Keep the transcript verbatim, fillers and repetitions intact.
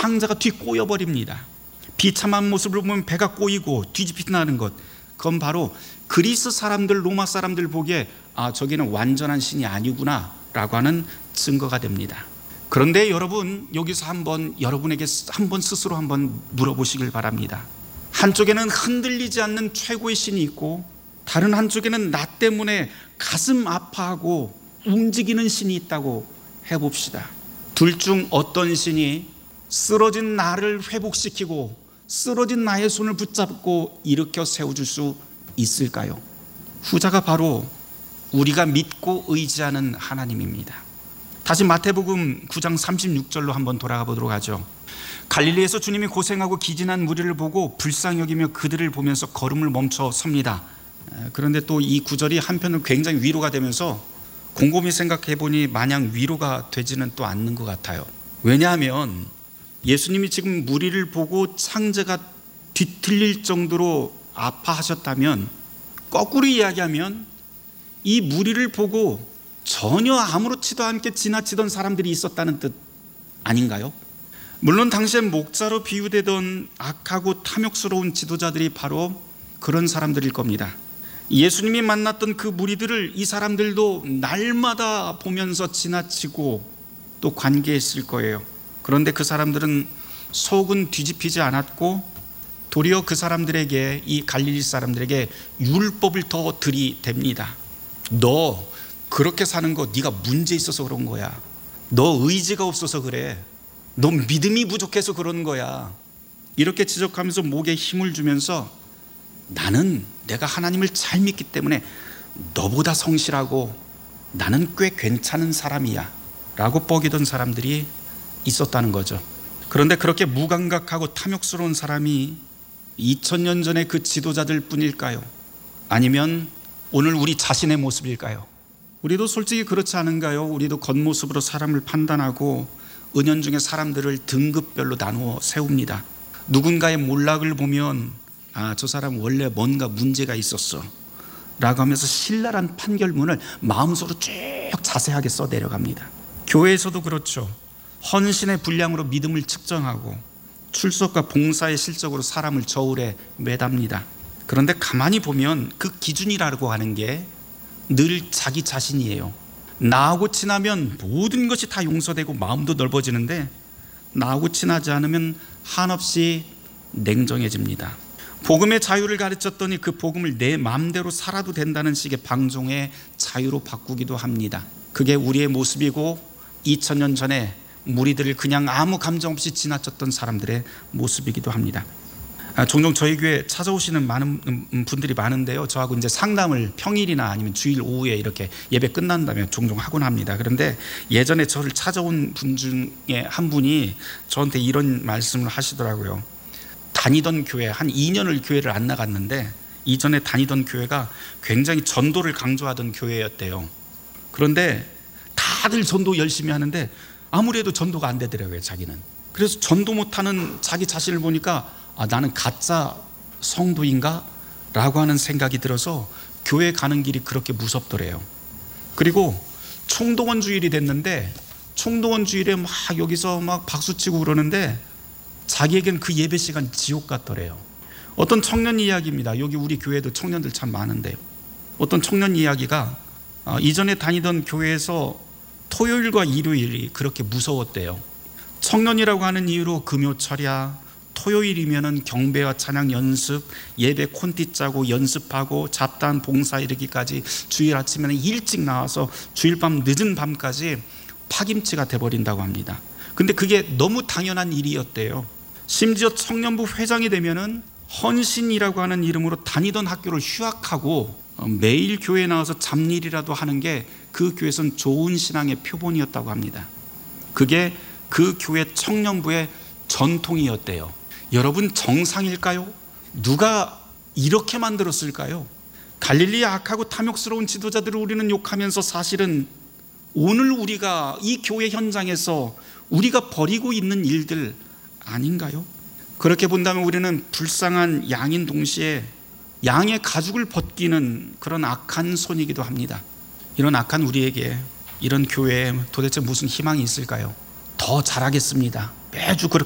상자가 뒤꼬여 버립니다. 비참한 모습을 보면 배가 꼬이고 뒤집히나는 것, 그건 바로 그리스 사람들, 로마 사람들 보기에 아, 저기는 완전한 신이 아니구나 라고 하는 증거가 됩니다. 그런데 여러분, 여기서 한번 여러분에게 한번 스스로 한번 물어보시길 바랍니다. 한쪽에는 흔들리지 않는 최고의 신이 있고 다른 한쪽에는 나 때문에 가슴 아파하고 움직이는 신이 있다고 해봅시다. 둘 중 어떤 신이 쓰러진 나를 회복시키고 쓰러진 나의 손을 붙잡고 일으켜 세워줄 수 있을까요? 후자가 바로 우리가 믿고 의지하는 하나님입니다. 다시 마태복음 구 장 삼십육 절로 한번 돌아가 보도록 하죠. 갈릴리에서 주님이 고생하고 기진한 무리를 보고 불쌍히 여기며 그들을 보면서 걸음을 멈춰 섭니다. 그런데 또 이 구절이 한편으로 굉장히 위로가 되면서 곰곰이 생각해 보니 마냥 위로가 되지는 또 않는 것 같아요. 왜냐하면 예수님이 지금 무리를 보고 창자가 뒤틀릴 정도로 아파하셨다면, 거꾸로 이야기하면 이 무리를 보고 전혀 아무렇지도 않게 지나치던 사람들이 있었다는 뜻 아닌가요? 물론 당시엔 목자로 비유되던 악하고 탐욕스러운 지도자들이 바로 그런 사람들일 겁니다. 예수님이 만났던 그 무리들을 이 사람들도 날마다 보면서 지나치고 또 관계했을 거예요. 그런데 그 사람들은 속은 뒤집히지 않았고 도리어 그 사람들에게, 이 갈릴리 사람들에게 율법을 더 들이댑니다. 너 그렇게 사는 거 네가 문제 있어서 그런 거야. 너 의지가 없어서 그래. 너 믿음이 부족해서 그런 거야. 이렇게 지적하면서 목에 힘을 주면서 나는 내가 하나님을 잘 믿기 때문에 너보다 성실하고 나는 꽤 괜찮은 사람이야 라고 뻐기던 사람들이 있었다는 거죠. 그런데 그렇게 무감각하고 탐욕스러운 사람이 이천 년 전의 그 지도자들 뿐일까요? 아니면 오늘 우리 자신의 모습일까요? 우리도 솔직히 그렇지 않은가요? 우리도 겉모습으로 사람을 판단하고 은연중에 사람들을 등급별로 나누어 세웁니다. 누군가의 몰락을 보면 아, 저 사람 원래 뭔가 문제가 있었어 라고 하면서 신랄한 판결문을 마음속으로 쭉 자세하게 써 내려갑니다. 교회에서도 그렇죠. 헌신의 분량으로 믿음을 측정하고 출석과 봉사의 실적으로 사람을 저울에 매답니다. 그런데 가만히 보면 그 기준이라고 하는 게 늘 자기 자신이에요. 나하고 친하면 모든 것이 다 용서되고 마음도 넓어지는데 나하고 친하지 않으면 한없이 냉정해집니다. 복음의 자유를 가르쳤더니 그 복음을 내 마음대로 살아도 된다는 식의 방종의 자유로 바꾸기도 합니다. 그게 우리의 모습이고 이천 년 전에 무리들을 그냥 아무 감정 없이 지나쳤던 사람들의 모습이기도 합니다. 종종 저희 교회 찾아오시는 많은 분들이 많은데요. 저하고 이제 상담을 평일이나 아니면 주일 오후에 이렇게 예배 끝난 다음에 종종 하곤 합니다. 그런데 예전에 저를 찾아온 분 중에 한 분이 저한테 이런 말씀을 하시더라고요. 다니던 교회, 한 이 년을 교회를 안 나갔는데 이전에 다니던 교회가 굉장히 전도를 강조하던 교회였대요. 그런데 다들 전도 열심히 하는데 아무래도 전도가 안 되더라고요, 자기는. 그래서 전도 못하는 자기 자신을 보니까 아, 나는 가짜 성도인가? 라고 하는 생각이 들어서 교회 가는 길이 그렇게 무섭더래요. 그리고 총동원 주일이 됐는데 총동원 주일에 막 여기서 막 박수치고 그러는데 자기에겐 그 예배 시간 지옥 같더래요. 어떤 청년 이야기입니다. 여기 우리 교회도 청년들 참 많은데요. 어떤 청년 이야기가 아, 이전에 다니던 교회에서 토요일과 일요일이 그렇게 무서웠대요. 청년이라고 하는 이유로 금요 철야, 토요일이면은 경배와 찬양 연습, 예배 콘티 짜고 연습하고 잡단 봉사 이르기까지 주일 아침에는 일찍 나와서 주일 밤 늦은 밤까지 파김치가 돼버린다고 합니다. 근데 그게 너무 당연한 일이었대요. 심지어 청년부 회장이 되면은 헌신이라고 하는 이름으로 다니던 학교를 휴학하고 매일 교회에 나와서 잡일이라도 하는 게 그 교회에서는 좋은 신앙의 표본이었다고 합니다. 그게 그 교회 청년부의 전통이었대요. 여러분, 정상일까요? 누가 이렇게 만들었을까요? 갈릴리의 악하고 탐욕스러운 지도자들을 우리는 욕하면서 사실은 오늘 우리가 이 교회 현장에서 우리가 벌이고 있는 일들 아닌가요? 그렇게 본다면 우리는 불쌍한 양인 동시에 양의 가죽을 벗기는 그런 악한 손이기도 합니다. 이런 악한 우리에게, 이런 교회에 도대체 무슨 희망이 있을까요? 더 잘하겠습니다. 매주 그렇게